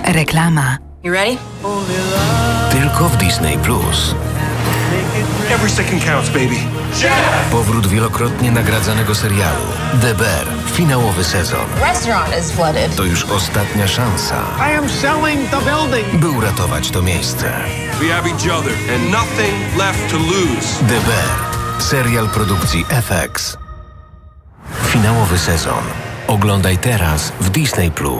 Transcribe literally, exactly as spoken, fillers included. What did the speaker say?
Reklama. You ready? Tylko w Disney Plus. Every second counts, baby. Powrót wielokrotnie nagradzanego serialu The Bear. Finałowy sezon. Restaurant is flooded. To już ostatnia szansa, I am selling the building. by uratować to miejsce. We have each other and nothing left to lose. The Bear. Serial produkcji F X. Finałowy sezon. Oglądaj teraz w Disney Plus.